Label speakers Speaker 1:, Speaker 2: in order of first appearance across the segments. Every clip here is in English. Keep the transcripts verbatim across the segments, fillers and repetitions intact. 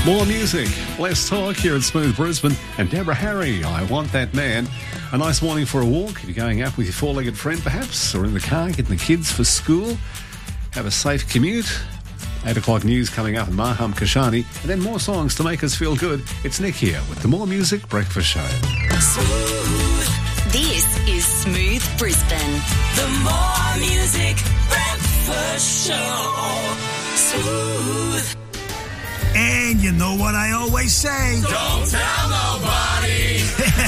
Speaker 1: More music, less talk here at Smooth Brisbane. And Deborah Harry, I Want That Man. A nice morning for a walk. If you're going out with your four-legged friend perhaps, or in the car getting the kids for school. Have a safe commute. eight o'clock news coming up in Maham Kashani. And then more songs to make us feel good. It's Nick here with the More Music Breakfast Show.
Speaker 2: Smooth. This is Smooth Brisbane. The More Music Breakfast Show. Smooth.
Speaker 3: And you know what I always say.
Speaker 4: Don't tell nobody.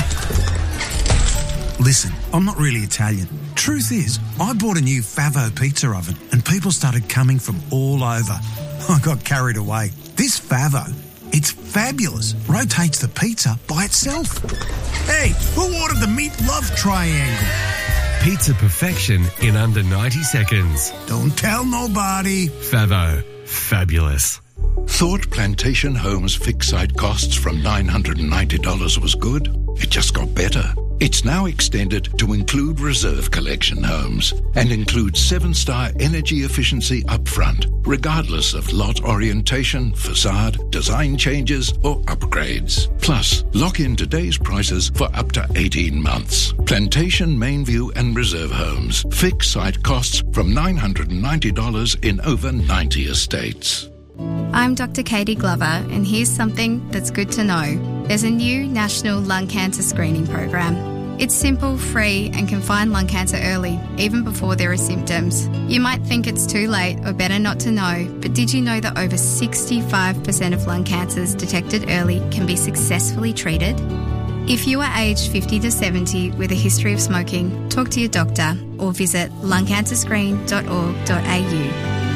Speaker 3: Listen, I'm not really Italian. Truth is, I bought a new Favo pizza oven and people started coming from all over. I got carried away. This Favo, it's fabulous. Rotates the pizza by itself. Hey, who ordered the meat love triangle?
Speaker 5: Pizza perfection in under ninety seconds.
Speaker 3: Don't tell nobody.
Speaker 5: Favo. Fabulous.
Speaker 6: Thought Plantation Homes fixed site costs from nine hundred ninety dollars was good? It just got better. It's now extended to include reserve collection homes and includes seven-star energy efficiency upfront, regardless of lot orientation, facade, design changes or upgrades. Plus, lock in today's prices for up to eighteen months. Plantation, Mainview and Reserve Homes. Fixed site costs from nine hundred ninety dollars in over ninety estates.
Speaker 7: I'm Doctor Katie Glover, and here's something that's good to know. There's a new national lung cancer screening program. It's simple, free, and can find lung cancer early, even before there are symptoms. You might think it's too late or better not to know, but did you know that over sixty-five percent of lung cancers detected early can be successfully treated? If you are aged fifty to seventy with a history of smoking, talk to your doctor or visit lung cancer screen dot org dot a u.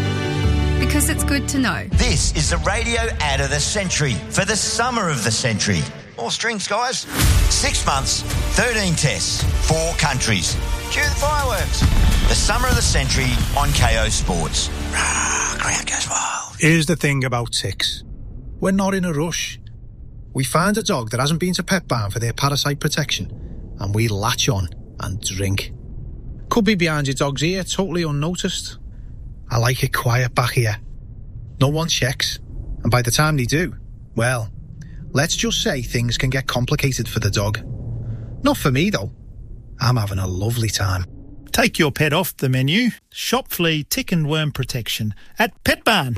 Speaker 7: Because it's good to know.
Speaker 8: This is the radio ad of the century for the summer of the century. More strings, guys. Six months, thirteen tests, four countries. Cue the fireworks. The summer of the century on K O Sports. Rah, crowd goes wild.
Speaker 3: Here's the thing about ticks. We're not in a rush. We find a dog that hasn't been to Pet Barn for their parasite protection, and we latch on and drink. Could be behind your dog's ear, totally unnoticed. I like it quiet back here. No one checks. And by the time they do, well, let's just say things can get complicated for the dog. Not for me, though. I'm having a lovely time.
Speaker 9: Take your pet off the menu. Shop flea, tick and worm protection at Pet Barn.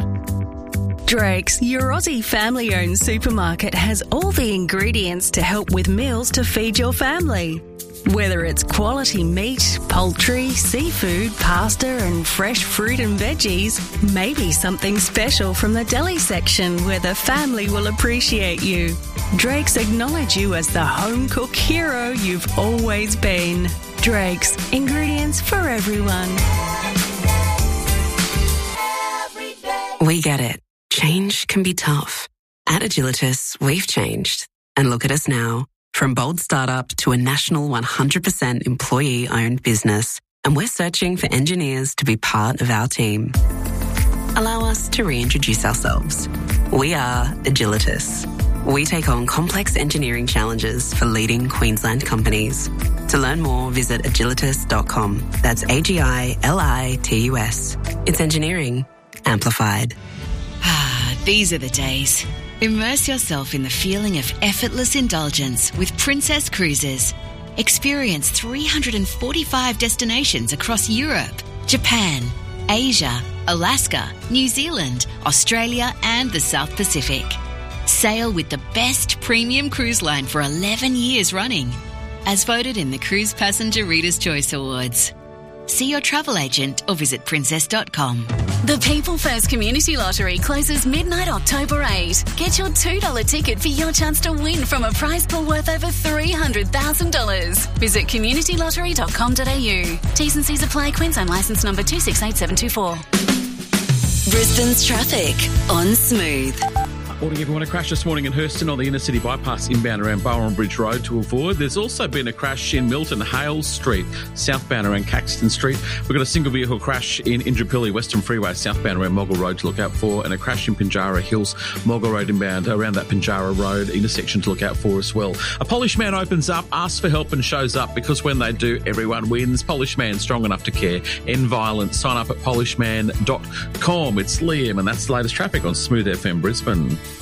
Speaker 10: Drake's, your Aussie family-owned supermarket, has all the ingredients to help with meals to feed your family. Whether it's quality meat, poultry, seafood, pasta and fresh fruit and veggies, maybe something special from the deli section where the family will appreciate you. Drake's acknowledge you as the home cook hero you've always been. Drake's, ingredients for everyone.
Speaker 11: We get it. Change can be tough. At Agilitas, we've changed. And look at us now. From bold startup to a national one hundred percent employee-owned business. And we're searching for engineers to be part of our team. Allow us to reintroduce ourselves. We are Agilitas. We take on complex engineering challenges for leading Queensland companies. To learn more, visit agilitas dot com. That's A G I L I T U S. It's engineering amplified.
Speaker 2: Ah, these are the days. Immerse yourself in the feeling of effortless indulgence with Princess Cruises. Experience three hundred forty-five destinations across Europe, Japan, Asia, Alaska, New Zealand, Australia and the South Pacific. Sail with the best premium cruise line for eleven years running, as voted in the Cruise Passenger Reader's Choice Awards. See your travel agent or visit princess dot com.
Speaker 12: The People First Community Lottery closes midnight October eighth. Get your two dollars ticket for your chance to win from a prize pool worth over three hundred thousand dollars. Visit community lottery dot com dot a u. T's and C's apply. Queensland licence number two six eight seven two four.
Speaker 2: Brisbane's traffic on Smooth.
Speaker 13: Morning everyone, a crash this morning in Hurston on the inner city bypass inbound around Bowen Bridge Road to avoid. There's also been a crash in Milton Hales Street, southbound around Caxton Street. We've got a single vehicle crash in Indooroopilly Western Freeway, southbound around Moggill Road to look out for, and a crash in Pinjarra Hills, Moggill Road inbound around that Pinjarra Road intersection to look out for as well. A Polish man opens up, asks for help and shows up, because when they do, everyone wins. Polish man, strong enough to care, end violence. Sign up at polish man dot com. It's Liam, and that's the latest traffic on Smooth F M Brisbane.